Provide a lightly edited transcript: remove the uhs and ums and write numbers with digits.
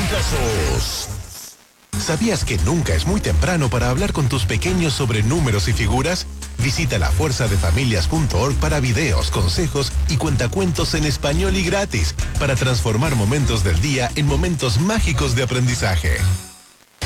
casos. ¿Sabías que nunca es muy temprano para hablar con tus pequeños sobre números y figuras? Visita lafuerzadefamilias.org para videos, consejos y cuentacuentos en español y gratis para transformar momentos del día en momentos mágicos de aprendizaje.